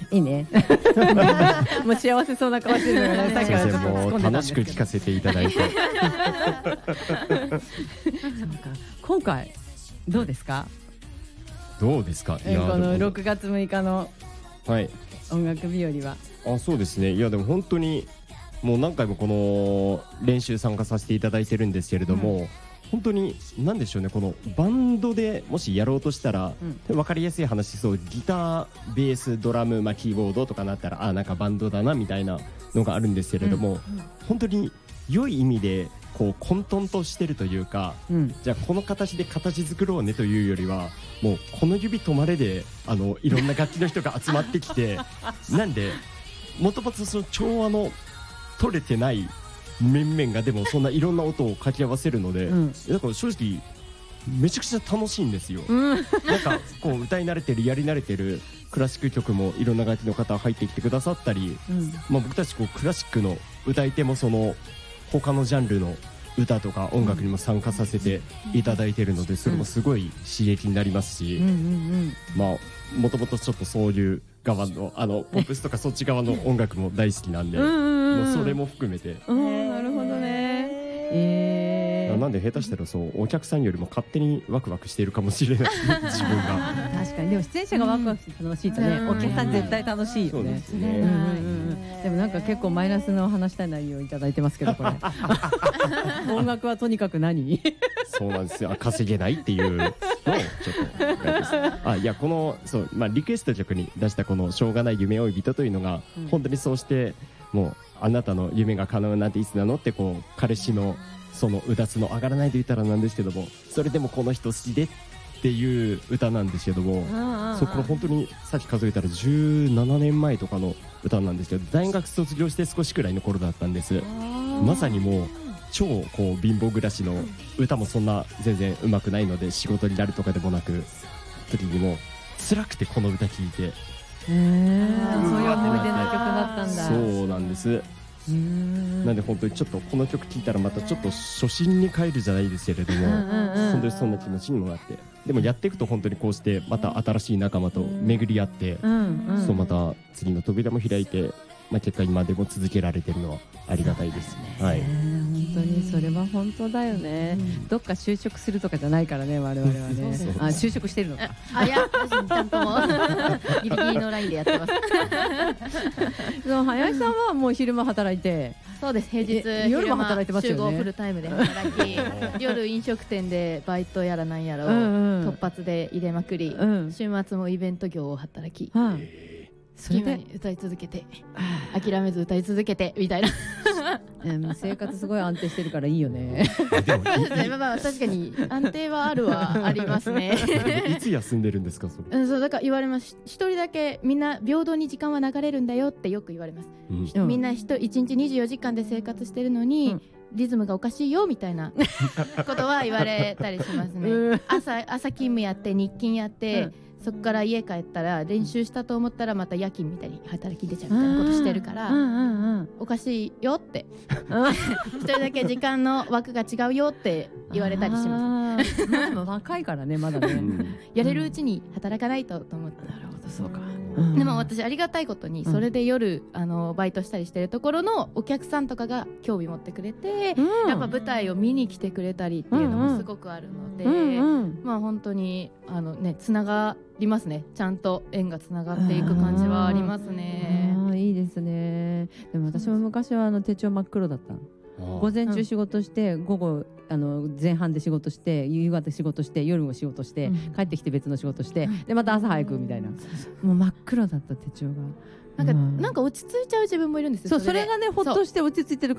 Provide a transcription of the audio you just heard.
いいねもう幸せそうな顔してるのがね、さっきからちょっと突っ込んでたんですけど、 楽しく聞かせていただいて今回どうですか？ どうですか？いやこの6月6日の音楽日和は。 そうですね。いやでも本当にもう何回もこの練習参加させていただいてるんですけれども、本当に何でしょうね、このバンドでもしやろうとしたら、分かりやすい話、そうギター、ベース、ドラム、キーボードとかなったらなんかバンドだなみたいなのがあるんですけれども、本当に良い意味でこう混沌としてるというか、じゃあこの形で形作ろうねというよりは、もうこの指止まれでいろんな楽器の人が集まってきてなんでもともとその調和の取れてない面々がでもそんないろんな音を掛け合わせるので、だから正直めちゃくちゃ楽しいんですよ、なんかこう歌い慣れてるやり慣れてるクラシック曲もいろんな楽器の方入ってきてくださったり、僕たちこうクラシックの歌い手もその他のジャンルの歌とか音楽にも参加させていただいているので、それもすごい刺激になりますし、もともとちょっとそういう側のポップスとかそっち側の音楽も大好きなんで、もうそれも含めて。 なるほどね。 なんで下手したらお客さんよりも勝手にワクワクしているかもしれない自分が確かに。でも出演者がワクワクして楽しいとね、お客さん絶対楽しいよね。でもなんか結構マイナスの話したい内容をいただいてますけど、これ音楽はとにかく何そうなんですよ、稼げないっていうのをちょっといやこのリクエスト曲に出したこのしょうがない夢追い人というのが、本当にそうしてもうあなたの夢が叶うなんていつなのってこう彼氏のそのうだつの上がらないと言ったらなんですけども、それでもこの人好きでっていう歌なんですけども、そこから本当にさっき数えたら17年前とかの歌なんですけど、大学卒業して少しくらいの頃だったんです。まさにもう超こう貧乏暮らしの歌もそんな全然上手くないので仕事になるとかでもなく時にも辛くてこの歌聴いて、 そういう思い出の曲だったんだ。 そうなんです。なんで本当にちょっとこの曲聴いたらまたちょっと初心に帰るじゃないですけれども、本当にそんな気持ちにもなって、でもやっていくと本当にこうしてまた新しい仲間と巡り合って、そうまた次の扉も開いて、結果今でも続けられてるのはありがたいです。はい。 本当にそれは本当だよね。どっか就職するとかじゃないからね、我々はね。就職してるのか。 いや、私ちゃんともギリギリのラインでやってます。 林さんはもう昼間働いて。 そうです。平日夜も働いてますよね。 週5フルタイムで働き、夜飲食店でバイトやらなんやらを突発で入れまくり、週末もイベント業を働き、それで歌い続けて、諦めず歌い続けてみたいな。 生活すごい安定してるからいいよね。 確かに安定はありますね。 いつ休んでるんですかそれ？ そうだから言われます。一人だけみんな平等に時間は流れるんだよってよく言われます。みんな1日24時間で生活してるのに、リズムがおかしいよみたいなことは言われたりしますね。朝勤務やって日勤やって、そこから家帰ったら練習したと思ったらまた夜勤みたいに働き出ちゃうみたいなことしてるから、おかしいよって一人だけ時間の枠が違うよって言われたりします。 でも若いからね、まだね。 やれるうちに働かないと思って。 なるほど、そうか。 でも私ありがたいことにそれで夜バイトしたりしてるところのお客さんとかが興味持ってくれて、やっぱ舞台を見に来てくれたりっていうのもすごくあるので、本当につながりますね。ちゃんと縁がつながっていく感じはありますね。 いいですね。でも私も昔は手帳真っ黒だったの。午前中仕事して、午後前半で仕事して、夕方仕事して、夜も仕事して、帰ってきて別の仕事して、でまた朝早くみたいな、もう真っ黒だった手帳が。 なんか落ち着いちゃう自分もいるんですよ。 それがね、ほっとして落ち着いてる